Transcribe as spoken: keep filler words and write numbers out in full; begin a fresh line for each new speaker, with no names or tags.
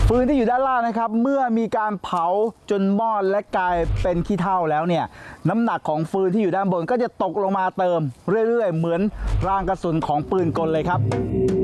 ฟืนที่อยู่ด้านล่างนะครับเมื่อมีการเผาจนมอดและกลายเป็นขี้เถ้าแล้วเนี่ยน้ำหนักของฟืนที่อยู่ด้านบนก็จะตกลงมาเติมเรื่อยๆเหมือนรางกระสุนของปืนกลเลยครับ